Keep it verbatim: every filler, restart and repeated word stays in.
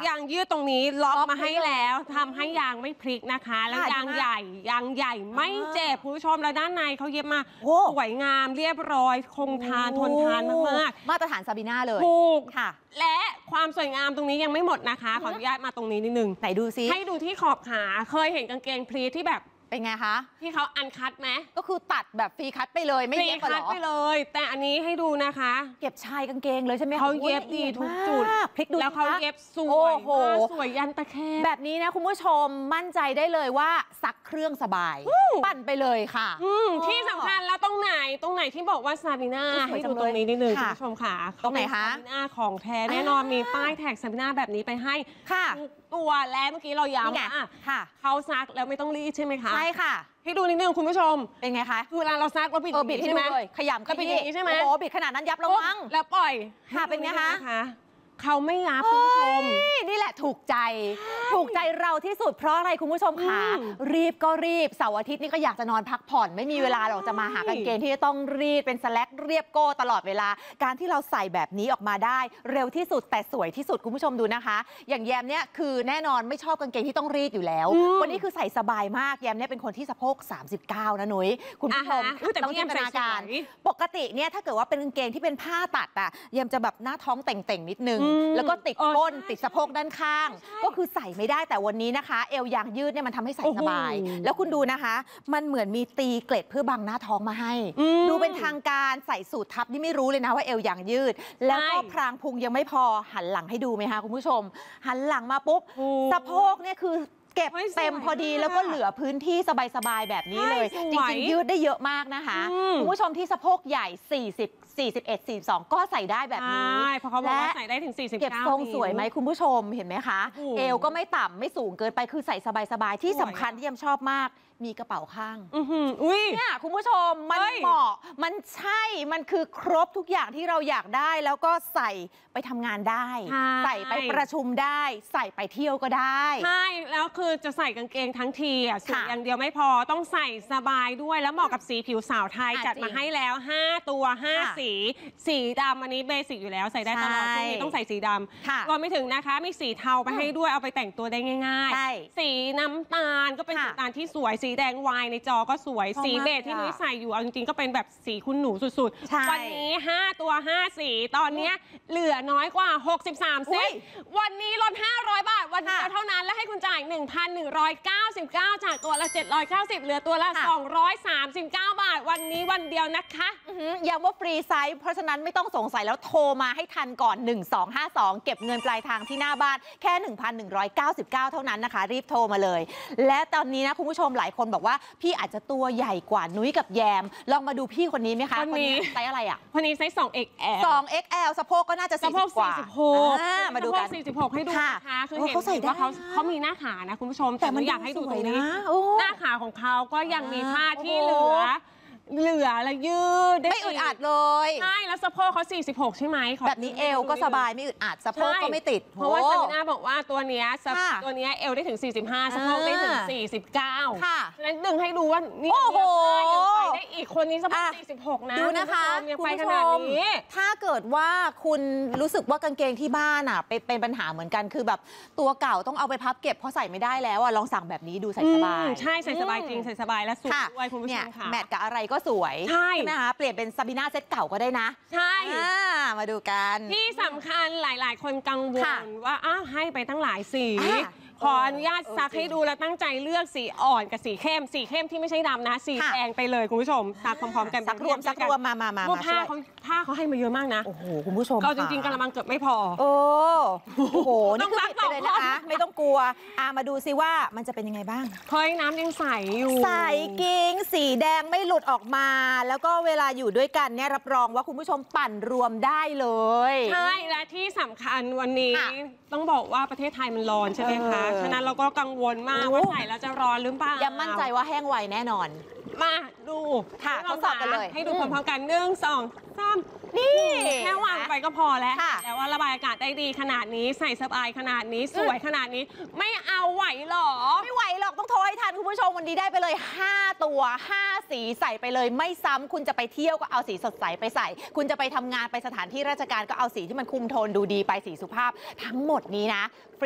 ยางยืดตรงนี้ล็อกมาให้แล้วทำให้ยางไม่พลิกนะคะแล้วยางใหญ่ยางใหญ่ไม่เจ็บคุณผู้ชมแล้วด้านในเขาเย็บมาสวยงามเรียบร้อยคงทานทนทานมากๆมาตรฐานซาบีน่าเลยถูกค่ะและความสวยงามตรงนี้ยังไม่หมดนะคะขออนุญาตมาตรงนี้นิดนึงไหนดูซิให้ดูที่ขอบขาเคยเห็นกางเกงพลีทที่แบบเป็นไงคะที่เขาอันคัดไหมก็คือตัดแบบฟรีคัดไปเลยไม่เย็บหรอฟรีคัดไปเลยแต่อันนี้ให้ดูนะคะเก็บชายกางเกงเลยใช่ไหมเขาเย็บดีทุกจุดพลิกดูแล้วเขาเย็บสวยสวยยันตะแคงแบบนี้นะคุณผู้ชมมั่นใจได้เลยว่าซักเครื่องสบายปั่นไปเลยค่ะที่สำคัญแล้วตรงไหนตรงไหนที่บอกว่าซาบีน่าให้ดูตรงนี้นิดนึงคุณผู้ชมค่ะตรงไหนคะซาบีน่าของแท้แน่นอนมีป้ายแท็กซาบีน่าแบบนี้ไปให้ทุกตัวและเมื่อกี้เราย้ำว่าเขาซักแล้วไม่ต้องรีดใช่ไหมคะใช่ค่ะให้ดูนิดนึงคุณผู้ชมเป็นไงคะคือเวลาเราซักเราบิดบิดใช่ไหมขยำก็บิดอย่างนี้ใช่ไหมโอ้บิดขนาดนั้นยับแล้วมั้งแล้วปล่อยค่ะเป็นไงคะเขาไม่ยับคุณผู้ชมนี่แหละถูกใจถูกใจเราที่สุดเพราะอะไรคุณผู้ชมคะรีบก็รีบเสาร์อาทิตย์นี่ก็อยากจะนอนพักผ่อนไม่มีเวลาหรอกจะมาหากางเกงที่จะต้องรีดเป็นสแลกเรียบโก้ตลอดเวลาการที่เราใส่แบบนี้ออกมาได้เร็วที่สุดแต่สวยที่สุดคุณผู้ชมดูนะคะอย่างแยมเนี่ยคือแน่นอนไม่ชอบกางเกงที่ต้องรีดอยู่แล้ววันนี้คือใส่สบายมากแยมเนี่ยเป็นคนที่สะโพกสามสิบเก้านะนุ้ยคุณผู้ชมต้องจินตนาการปกติเนี่ยถ้าเกิดว่าเป็นกางเกงที่เป็นผ้าตัดอะแยมจะแบบหน้าท้องเต่งๆนิดนึงแล้วก็ติดก้นติดสะโพกด้านข้างก็คือใส่ไม่ได้แต่วันนี้นะคะเอวยางยืดเนี่ยมันทำให้ใส่สบายแล้วคุณดูนะคะมันเหมือนมีตีเกล็ดเพื่อบังหน้าท้องมาให้ดูเป็นทางการใส่สูททับนี่ไม่รู้เลยนะว่าเอวยางยืดแล้วก็พรางพุงยังไม่พอหันหลังให้ดูไหมคะคุณผู้ชมหันหลังมาปุ๊บสะโพกเนี่ยคือเก็บเต็มพอดีแล้วก็เหลือพื้นที่สบายๆแบบนี้เลยจริงๆยืดได้เยอะมากนะคะคุณผู้ชมที่สะโพกใหญ่สี่สิบ สี่สิบเอ็ด สี่สิบสองก็ใส่ได้แบบนี้ใช่เพราะเขาบอกว่าใส่ได้ถึงสี่สิบเก้าเก็บทรงสวยไหมคุณผู้ชมเห็นไหมคะเอวก็ไม่ต่ำไม่สูงเกินไปคือใส่สบายๆที่สำคัญที่ยังชอบมากมีกระเป๋าข้างเนี่ยคุณผู้ชมมันเหมาะมันใช่มันคือครบทุกอย่างที่เราอยากได้แล้วก็ใส่ไปทำงานได้ใส่ไปประชุมได้ใส่ไปเที่ยวก็ได้ใช่แล้วคือจะใส่กางเกงทั้งทีอ่ะสวยอย่างเดียวไม่พอต้องใส่สบายด้วยแล้วเหมาะกับสีผิวสาวไทยจัดมาให้แล้วห้าตัวห้าสีสีดำอันนี้เบสิกอยู่แล้วใส่ได้ตลอดช่วงนี้ต้องใส่สีดำรวมไปถึงนะคะมีสีเทาไปให้ด้วยเอาไปแต่งตัวได้ง่ายๆสีน้ำตาลก็เป็นสีน้ำตาลที่สวยสีแดงวายในจอก็สวยสีเบจที่นุ้ยใส่อยู่เอาจริงๆก็เป็นแบบสีคุณหนูสุดๆวันนี้ห้าตัวห้าสีตอนนี้เหลือน้อยกว่าหกสิบสามเซตวันนี้ลดห้าร้อยบาทวันเดียวเท่านั้นและให้คุณจ่าย หนึ่งพันหนึ่งร้อยเก้าสิบเก้า จากตัวละเจ็ดร้อยเก้าสิบเหลือตัวละสองร้อยสามสิบเก้าบาทวันนี้วันเดียวนะคะย้ำว่าฟรีไซส์เพราะฉะนั้นไม่ต้องสงสัยแล้วโทรมาให้ทันก่อนหนึ่งสองห้าสองเก็บเงินปลายทางที่หน้าบ้านแค่ หนึ่งพันหนึ่งร้อยเก้าสิบเก้า เท่านั้นนะคะรีบโทรมาเลยและตอนนี้นะคุณผู้ชมหลายคนบอกว่าพี่อาจจะตัวใหญ่กว่านุ้ยกับแยมลองมาดูพี่คนนี้ไหมคะคนนี้ไซส์อะไรอ่ะคนนี้ไซส์ สอง เอ็กซ์ แอลสอง เอ็กซ์ แอล สะโพกก็น่าจะสี่สิบกว่ามาดูกันสี่สิบหกให้ดูนะคะคือเห็นว่าเขาเขามีหน้าขานะคุณผู้ชมแต่มันอยากให้ดูตรงนี้หน้าขาของเขาก็ยังมีผ้าที่เหลือเหลือและยืดไม่อึดอัดเลยใช่แล้วสะโพกเขาสี่สิบหกใช่ไหมแบบนี้เอวก็สบายไม่อึดอัดสะโพกก็ไม่ติดเพราะว่าซาบีน่าบอกว่าตัวเนี้ยตัวเนี้ยเอวได้ถึงสี่สิบห้าสะโพกได้ถึงสี่สิบเก้าค่ะฉะนั้นดึงให้ดูว่านี่ยังไปได้อีกคนนี้สะโพกสี่สิบหกนะดูนะคะยังไปขนาดนี้ถ้าเกิดว่าคุณรู้สึกว่ากางเกงที่บ้านอ่ะเป็นปัญหาเหมือนกันคือแบบตัวเก่าต้องเอาไปพับเก็บเพราะใส่ไม่ได้แล้วอ่ะลองสั่งแบบนี้ดูใส่สบายใช่ใส่สบายจริงใส่สบายและสวยด้วยคุณผู้ชมค่ะแมทกับอะไรก็สวยใช่ไหมคะเปลี่ยนเป็นซาบีน่าเซตเก่าก็ได้นะใช่มาดูกันที่สำคัญหลายๆคนกังวลว่าอ้าวให้ไปตั้งหลายสีขออนุญาตซักให้ดูและตั้งใจเลือกสีอ่อนกับสีเข้มสีเข้มที่ไม่ใช่ดำนะสีแดงไปเลยคุณผู้ชมซักพร้อมๆกันซักรวมซักรวมมามามาผ้าเขาผ้าเขาให้มาเยอะมากนะโอ้โหคุณผู้ชมก็จริงๆกระมังเกือบไม่พอโอ้โหนี่คือปิดไปเลยนะคะไม่ต้องกลัวอามาดูซิว่ามันจะเป็นยังไงบ้างเฮ้ยน้ำยังใสอยู่ใสกิ้งสีแดงไม่หลุดออกมาแล้วก็เวลาอยู่ด้วยกันเนี่ยรับรองว่าคุณผู้ชมปั่นรวมได้เลยใช่และที่สำคัญวันนี้ต้องบอกว่าประเทศไทยมันร้อนใช่ไหมคะฉะนั้นเราก็กังวลมากว่าใส่แล้วจะร้อนหรือเปล่ายังมั่นใจว่าแห้งไวแน่นอนมาดูค่ะทดสอบกันเลยให้ดูพร้อมๆกันหนึ่งสองสามนี่แค่วางไปก็พอแล้วแล้วว่าระบายอากาศได้ดีขนาดนี้ใส่สบายขนาดนี้สวยขนาดนี้ไม่เอาไหวหรอไม่ไหวหรอกต้องโทรให้ทันคุณผู้ชมวันนี้ได้ไปเลยห้าตัวห้าสีใส่ไปเลยไม่ซ้ำคุณจะไปเที่ยวก็เอาสีสดใสไปใส่คุณจะไปทำงานไปสถานที่ราชการก็เอาสีที่มันคุมโทนดูดีไปสีสุภาพทั้งหมดนี้นะ